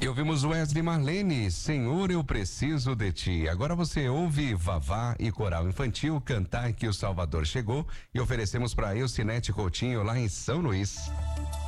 E ouvimos Wesley Marlene, Senhor, eu preciso de ti. Agora você ouve Vavá e Coral Infantil cantar que o Salvador chegou e oferecemos para Elcinete Coutinho lá em São Luís.